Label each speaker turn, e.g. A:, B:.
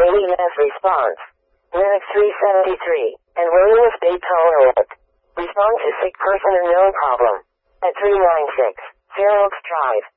A: AES response. Linux 373. And Williams Bay tolerant. Respond to sick person or known problem. At 396. Fair Oaks Drive.